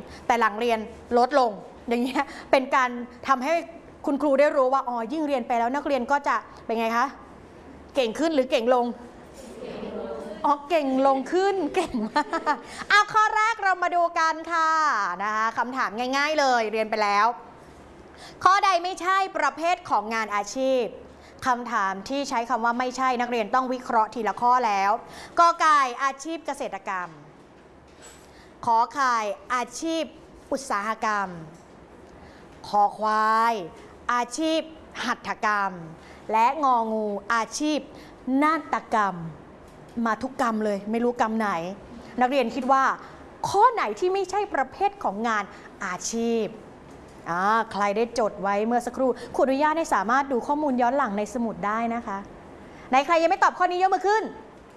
แต่หลังเรียนลดลงอย่างเงี้ยเป็นการทำให้คุณครูได้รู้ว่าอ๋อยิ่งเรียนไปแล้วนักเรียนก็จะเป็นไงคะเก่งขึ้นหรือเก่งลงอ๋อเก่งลงขึ้นเก่งมากเอาข้อแรกเรามาดูกันค่ะนะคะคำถามง่ายๆเลยเรียนไปแล้วข้อใดไม่ใช่ประเภทของงานอาชีพคำถามที่ใช้คำว่าไม่ใช่นักเรียนต้องวิเคราะห์ทีละข้อแล้วกอไก่อาชีพเกษตรกรรมขอไข่อาชีพอุตสาหกรรมคอควายอาชีพหัตถกรรมและงองูอาชีพนาฏกรรมมาทุกกรรมเลยไม่รู้กรรมไหนนักเรียนคิดว่าข้อไหนที่ไม่ใช่ประเภทของงานอาชีพใครได้จดไว้เมื่อสักครู่ขออนุญาตให้สามารถดูข้อมูลย้อนหลังในสมุดได้นะคะไหนใครยังไม่ตอบข้อนี้ยกมือขึ้น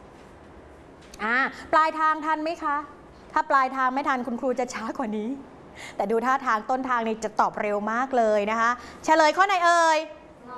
ปลายทางทันไหมคะถ้าปลายทางไม่ทันคุณครูจะช้ากว่านี้แต่ดูท่าทางต้นทางนี่จะตอบเร็วมากเลยนะคะเฉลยข้อไหนเอ่ย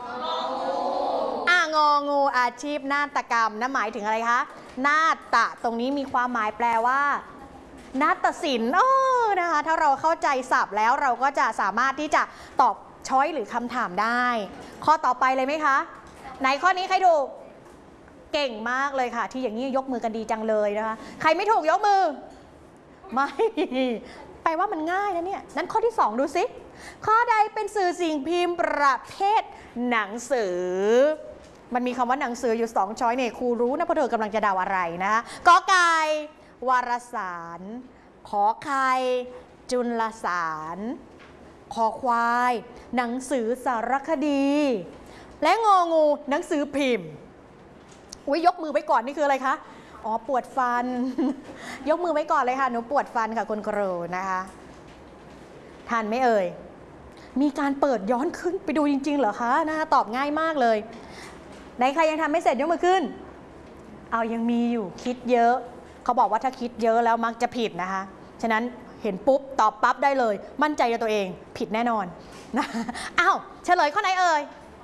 งองูอาชีพนาฏกรรมนะหมายถึงอะไรคะนาฏตรงนี้มีความหมายแปลว่านาฏศิลป์นะคะถ้าเราเข้าใจศัพท์แล้วเราก็จะสามารถที่จะตอบช้อยหรือคำถามได้ข้อต่อไปเลยไหมคะไหนข้อนี้ใครถูกเก่งมากเลยค่ะที่อย่างนี้ยกมือกันดีจังเลยนะคะใครไม่ถูกยกมือไม่แปลว่ามันง่ายนะเนี่ยนั้นข้อที่2ดูสิข้อใดเป็นสื่อสิ่งพิมพ์ประเภทหนังสือมันมีคำว่าหนังสืออยู่2ช้อยเนี่ยครูรู้นะเพราะเธอกำลังจะเดาอะไรนะคะกอไก่วารสารขอไข่จุลสารคอควายหนังสือสารคดีและงองูหนังสือพิมพ์ยกมือไว้ก่อนนี่คืออะไรคะอ๋อปวดฟันยกมือไว้ก่อนเลยค่ะหนูปวดฟันค่ะคุณครูนะคะทันไหมเอ่ยมีการเปิดย้อนขึ้นไปดูจริงๆเหรอคะนะคะตอบง่ายมากเลยไหนใครยังทำไม่เสร็จยกมือขึ้นเอายังมีอยู่คิดเยอะเขาบอกว่าถ้าคิดเยอะแล้วมักจะผิดนะคะฉะนั้นเห็นปุ๊บตอบปั๊บได้เลยมั่นใจในตัวเองผิดแน่นอนนะเฉลยข้อไหนเอ่ย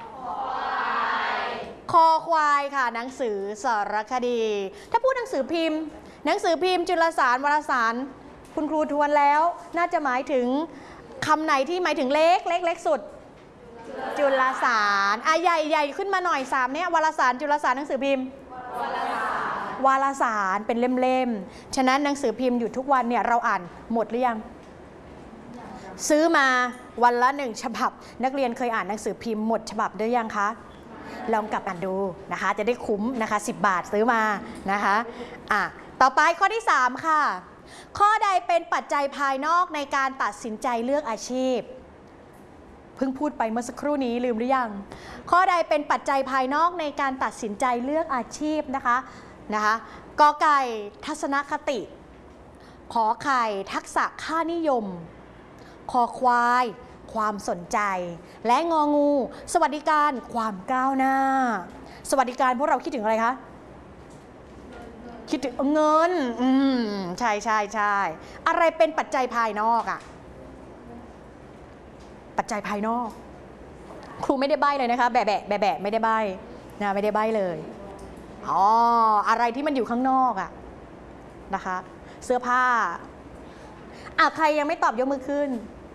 คอควายค่ะหนังสือสารคดีถ้าพูดหนังสือพิมพ์จุลสารวารสารคุณครูทวนแล้วน่าจะหมายถึงคำไหนที่หมายถึงเล็กสุดจุลสารใหญ่ขึ้นมาหน่อย3เนี่ยวารสารจุลสารหนังสือพิมพ์วารสารเป็นเล่มๆฉะนั้นหนังสือพิมพ์อยู่ทุกวันเนี่ยเราอ่านหมดหรือยังซื้อมาวันละ1ฉบับนักเรียนเคยอ่านหนังสือพิมพ์หมดฉบับหรือยังคะลองกลับอ่านดูนะคะจะได้คุ้มนะคะ10 บาทซื้อมานะคะต่อไปข้อที่3ค่ะข้อใดเป็นปัจจัยภายนอกในการตัดสินใจเลือกอาชีพเพิ่งพูดไปเมื่อสักครู่นี้ลืมหรือยังข้อใดเป็นปัจจัยภายนอกในการตัดสินใจเลือกอาชีพนะคะกอไก่ทัศนคติขอไข่ทักษะค่านิยมคอควายความสนใจและงองูสวัสดิการความก้าวหน้าสวัสดิการพวกเราคิดถึงอะไรคะคิดถึงเงินใช่อะไรเป็นปัจจัยภายนอกปัจจัยภายนอกครูไม่ได้ใบ้เลยนะคะแบะไม่ได้ใบ้นะไม่ได้ใบ้เลยอะไรที่มันอยู่ข้างนอกนะคะเสื้อผ้าใครยังไม่ตอบยกมือขึ้น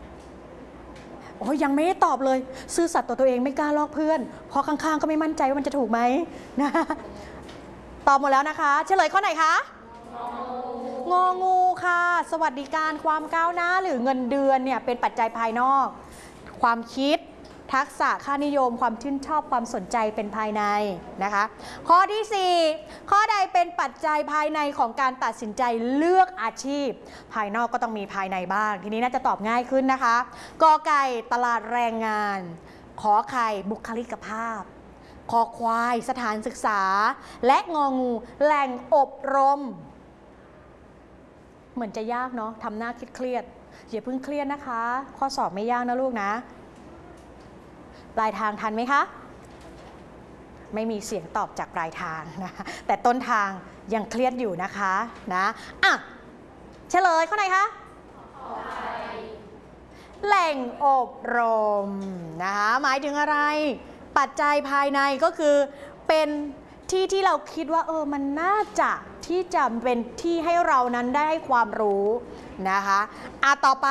ยังไม่ได้ตอบเลยซื่อสัตย์ต่อตัวเองไม่กล้าลอกเพื่อนเพราะข้างๆก็ไม่มั่นใจว่ามันจะถูกไหมนะตอบหมดแล้วนะคะเฉลยข้อไหนคะงองูค่ะสวัสดิการความก้าวหน้าหรือเงินเดือนเนี่ยเป็นปัจจัยภายนอกความคิดทักษะค่านิยมความชื่นชอบความสนใจเป็นภายในนะคะข้อที่4ข้อใดเป็นปัจจัยภายในของการตัดสินใจเลือกอาชีพภายนอกก็ต้องมีภายในบ้างทีนี้น่าจะตอบง่ายขึ้นนะคะกอไก่ตลาดแรงงานขอไข่บุคลิกภาพคอควายสถานศึกษาและงองูแหล่งอบรมเหมือนจะยากเนาะทำหน้าเครียดอย่าเพิ่งเครียดนะคะข้อสอบไม่ยากนะลูกนะปลายทางทันไหมคะไม่มีเสียงตอบจากปลายทางนะแต่ต้นทางยังเครียดอยู่นะคะเฉลยข้อไหนคะแหล่งอบรมนะคะหมายถึงอะไรปัจจัยภายในก็คือเป็นที่ที่เราคิดว่ามันน่าจะที่จะเป็นที่ให้เรานั้นได้ให้ความรู้นะคะต่อไป